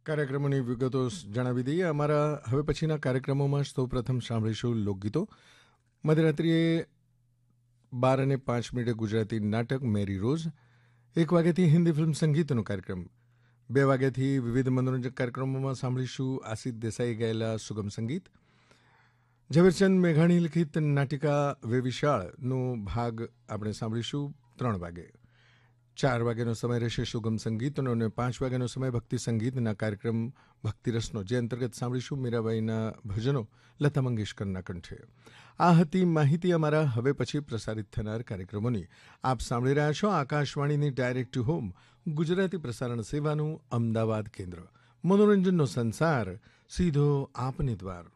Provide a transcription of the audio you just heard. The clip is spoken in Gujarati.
કાર્યક્રમોની વિગતો જણાવી દઈએ. અમારા હવે પછીના કાર્યક્રમોમાં સૌપ્રથમ સાંભળીશું લોકગીતો. મધરાત્રિએ 12:05 ગુજરાતી નાટક મેરી રોઝ. 1 વાગ્યાથી હિન્દી ફિલ્મ સંગીતનો કાર્યક્રમ. 2 વાગ્યાથી વિવિધ મનોરંજક કાર્યક્રમોમાં સાંભળીશું આસિફ દેસાઈ ગાયેલા સુગમ સંગીત. ઝવેરચંદ મેઘાણી લિખિત નાટિકા વેવિશાળનો ભાગ આપણે સાંભળીશું 3 વાગે. 4 વાગ્યાનો સમય રહેશે સુગમ સંગીતનો અને 5 વાગ્યાનો સમય ભક્તિ સંગીતના કાર્યક્રમ ભક્તિરસનો, જે અંતર્ગત સાંભળીશું મીરાબાઈના ભજનો લતા મંગેશકરના કંઠે. આ હતી માહિતી અમારા હવે પછી પ્રસારિત થનાર કાર્યક્રમોની. આપ સાંભળી રહ્યા છો આકાશવાણીની ડાયરેક્ટ ટુ હોમ ગુજરાતી પ્રસારણ સેવાનું અમદાવાદ કેન્દ્ર. મનોરંજનનો સંસાર સીધો આપની દ્વાર.